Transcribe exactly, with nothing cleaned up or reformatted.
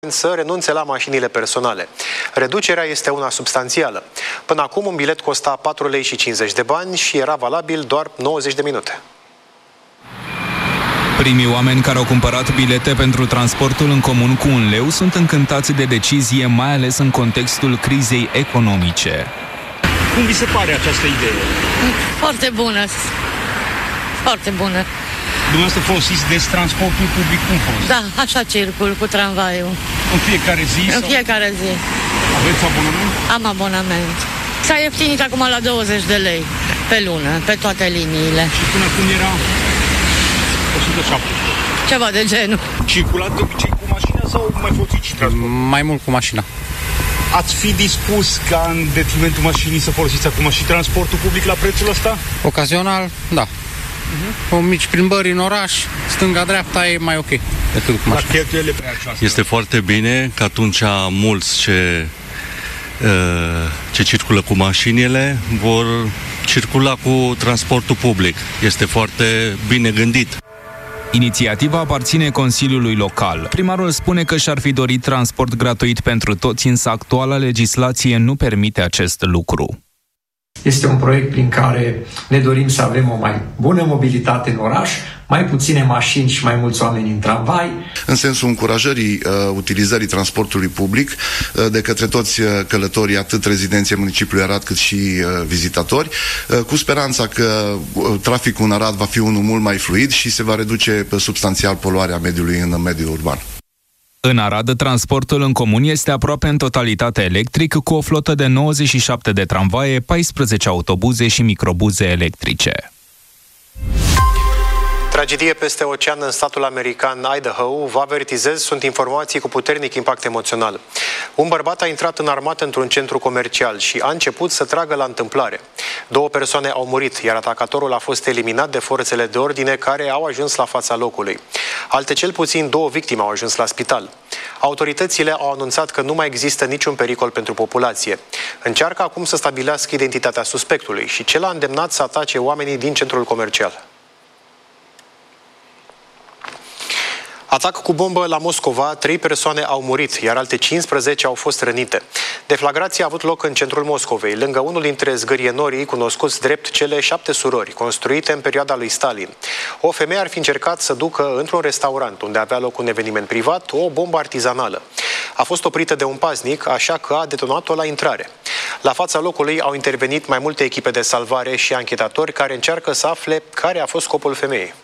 să renunțe la mașinile personale. Reducerea este una substanțială. Până acum un bilet costa patru lei și cincizeci de bani și era valabil doar nouăzeci de minute. Primii oameni care au cumpărat bilete pentru transportul în comun cu un leu sunt încântați de decizie, mai ales în contextul crizei economice. Cum vi se pare această idee? Foarte bună. Foarte bună. Dumneavoastră folosiți des transportul public, cum fost? Da, așa circul cu tramvaiul. În fiecare zi? În sau? fiecare zi. Aveți abonament? Am abonament. S-a ieftinit acum la douăzeci de lei pe lună, pe toate liniile. Și până când era o sută șaptezeci? Ceva de genul. Circulați de obicei cu mașina sau mai folosiți și transport? Mai mult cu mașina. Ați fi dispus ca în detrimentul mașinii să folosiți acum și transportul public la prețul ăsta? Ocazional, da. Uh-huh. Cu mici plimbări în oraș, stânga-dreapta e mai ok decât cu mașina. La cheltuielile pe aceasta. Este foarte bine că atunci mulți ce, ce circulă cu mașinile vor circula cu transportul public. Este foarte bine gândit. Inițiativa aparține Consiliului Local. Primarul spune că și-ar fi dorit transport gratuit pentru toți, însă actuala legislație nu permite acest lucru. Este un proiect prin care ne dorim să avem o mai bună mobilitate în oraș, mai puține mașini și mai mulți oameni în tramvai. În sensul încurajării uh, utilizării transportului public uh, de către toți uh, călătorii, atât rezidenții municipiului Arad cât și uh, vizitatori, uh, cu speranța că uh, traficul în Arad va fi unul mult mai fluid și se va reduce uh, substanțial poluarea mediului în mediul urban. În Arad, transportul în comun este aproape în totalitate electric, cu o flotă de nouăzeci și șapte de tramvaie, paisprezece autobuze și microbuze electrice. Tragedie peste ocean în statul american Idaho. Vă avertizez, sunt informații cu puternic impact emoțional. Un bărbat a intrat înarmat într-un centru comercial și a început să tragă la întâmplare. Două persoane au murit, iar atacatorul a fost eliminat de forțele de ordine care au ajuns la fața locului. Alte cel puțin două victime au ajuns la spital. Autoritățile au anunțat că nu mai există niciun pericol pentru populație. Încearcă acum să stabilească identitatea suspectului și ce l-a îndemnat să atace oamenii din centrul comercial. Atac cu bombă la Moscova, trei persoane au murit, iar alte cincisprezece au fost rănite. Deflagrația a avut loc în centrul Moscovei, lângă unul dintre zgârienorii cunoscuți drept cele șapte surori, construite în perioada lui Stalin. O femeie ar fi încercat să ducă într-un restaurant, unde avea loc un eveniment privat, o bombă artizanală. A fost oprită de un paznic, așa că a detonat-o la intrare. La fața locului au intervenit mai multe echipe de salvare și anchetatori care încearcă să afle care a fost scopul femeii.